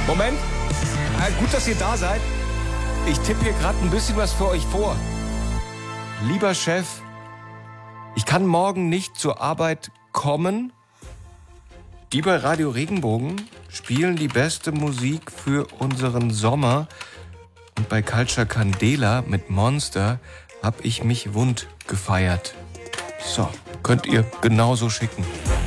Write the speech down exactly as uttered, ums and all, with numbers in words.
Moment. Äh, gut, dass ihr da seid. Ich tippe hier gerade ein bisschen was für euch vor. Lieber Chef, ich kann morgen nicht zur Arbeit kommen. Die bei Radio Regenbogen spielen die beste Musik für unseren Sommer. Und bei Culture Candela mit Monster habe ich mich wund gefeiert. So, könnt ihr genauso schicken.